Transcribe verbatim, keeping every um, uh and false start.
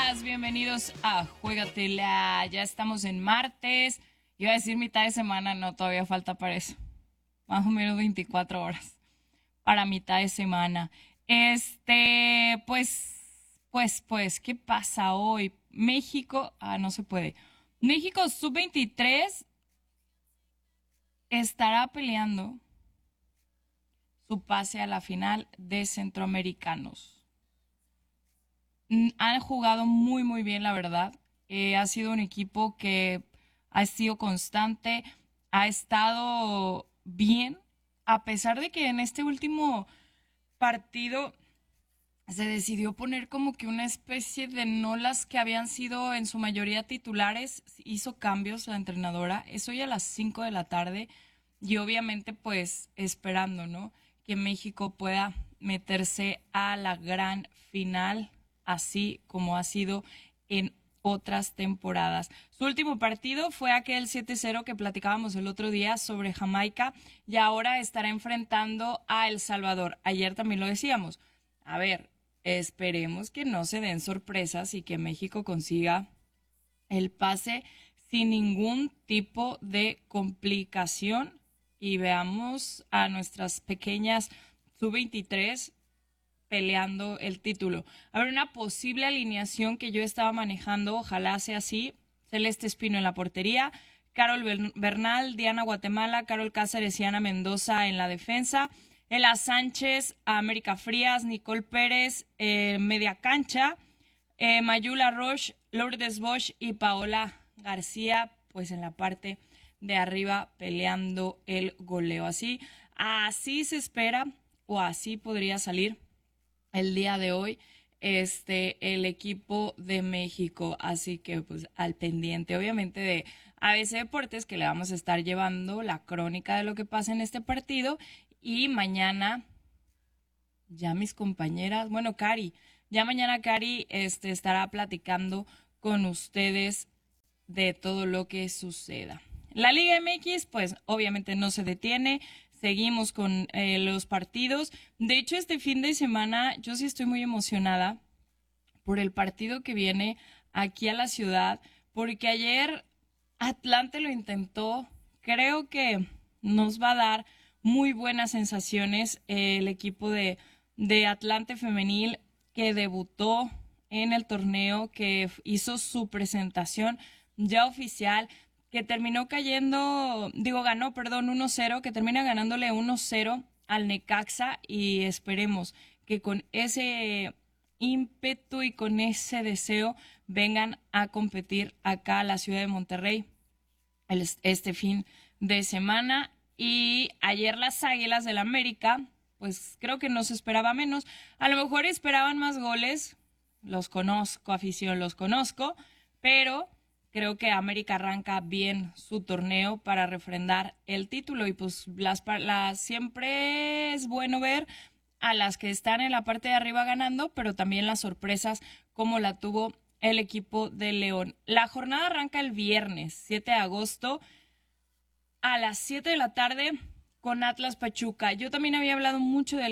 días, bienvenidos a Juégatela. Ya estamos en martes. Iba a decir mitad de semana, no, todavía falta para eso. Más o menos veinticuatro horas para mitad de semana. Este, pues, pues, pues, ¿qué pasa hoy? México, ah, no se puede. México sub veintitrés estará peleando su pase a la final de Centroamericanos. Mm, Han jugado muy, muy bien, la verdad. Eh, ha sido un equipo que ha sido constante, ha estado bien, a pesar de que en este último partido se decidió poner como que una especie de no las que habían sido en su mayoría titulares, hizo cambios la entrenadora, es hoy a las cinco de la tarde y obviamente pues esperando, ¿no? Que México pueda meterse a la gran final, así como ha sido en otras temporadas. Su último partido fue aquel siete cero que platicábamos el otro día sobre Jamaica y ahora estará enfrentando a El Salvador. Ayer también lo decíamos. A ver, esperemos que no se den sorpresas y que México consiga el pase sin ningún tipo de complicación y veamos a nuestras pequeñas sub veintitrés peleando el título. A ver, una posible alineación que yo estaba manejando, ojalá sea así: Celeste Espino en la portería, Carol Bernal, Diana Guatemala, Carol Cáceres y Ana Mendoza en la defensa, Ela Sánchez, América Frías, Nicole Pérez, eh, media cancha, eh, Mayula Roche, Lourdes Bosch y Paola García, pues en la parte de arriba peleando el goleo. Así, así se espera o así podría salir el día de hoy este el equipo de México, así que pues al pendiente obviamente de A B C Deportes, que le vamos a estar llevando la crónica de lo que pasa en este partido. Y mañana ya mis compañeras, bueno, Cari, ya mañana Cari este estará platicando con ustedes de todo lo que suceda. La Liga M X, pues obviamente no se detiene, seguimos con eh, los partidos. De hecho, este fin de semana yo sí estoy muy emocionada por el partido que viene aquí a la ciudad, porque ayer Atlante lo intentó, creo que nos va a dar muy buenas sensaciones eh, el equipo de, de Atlante Femenil que debutó en el torneo, que hizo su presentación ya oficial, que terminó cayendo, digo, ganó, perdón, uno cero, que termina ganándole uno cero al Necaxa y esperemos que con ese ímpetu y con ese deseo vengan a competir acá a la ciudad de Monterrey el, este fin de semana. Y ayer las Águilas del América, pues creo que no se esperaba menos. A lo mejor esperaban más goles, los conozco, afición, los conozco, pero creo que América arranca bien su torneo para refrendar el título y pues las, las siempre es bueno ver a las que están en la parte de arriba ganando, pero también las sorpresas como la tuvo el equipo de León. La jornada arranca el viernes siete de agosto a las siete de la tarde con Atlas Pachuca. Yo también había hablado mucho de